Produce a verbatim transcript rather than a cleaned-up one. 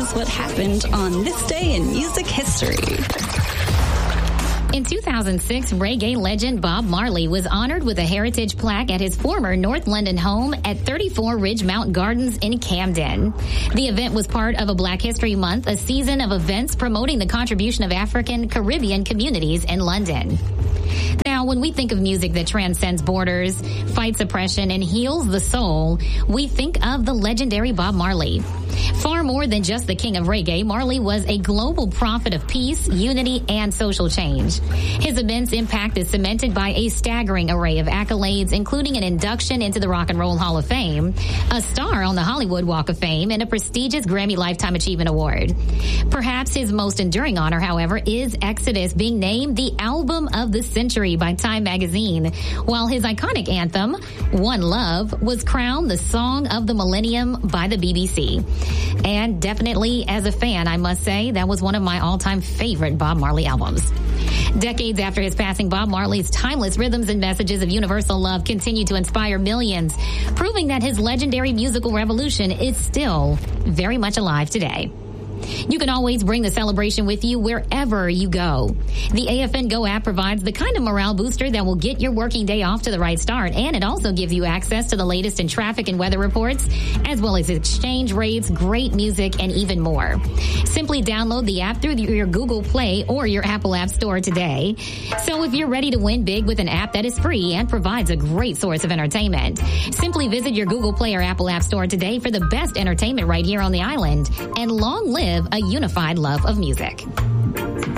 is what happened on this day in music history. In two thousand six, reggae legend Bob Marley was honored with a heritage plaque at his former North London home at thirty-four Ridgemount Gardens in Camden. The event was part of a Black History Month, a season of events promoting the contribution of African Caribbean communities in London. Now, when we think of music that transcends borders, fights oppression, and heals the soul, we think of the legendary Bob Marley. Far more than just the king of reggae, Marley was a global prophet of peace, unity, and social change. His immense impact is cemented by a staggering array of accolades, including an induction into the Rock and Roll Hall of Fame, a star on the Hollywood Walk of Fame, and a prestigious Grammy Lifetime Achievement Award. Perhaps his most enduring honor, however, is Exodus being named the Album of the Century by Time magazine, while his iconic anthem, One Love, was crowned the Song of the Millennium by the B B C. And definitely, as a fan, I must say, that was one of my all-time favorite Bob Marley albums. Decades after his passing, Bob Marley's timeless rhythms and messages of universal love continue to inspire millions, proving that his legendary musical revolution is still very much alive today. You can always bring the celebration with you wherever you go. The A F N Go app provides the kind of morale booster that will get your working day off to the right start, and it also gives you access to the latest in traffic and weather reports, as well as exchange rates, great music, and even more. Simply download the app through your Google Play or your Apple App Store today. So if you're ready to win big with an app that is free and provides a great source of entertainment, simply visit your Google Play or Apple App Store today for the best entertainment right here on the island, and long live a unified love of music.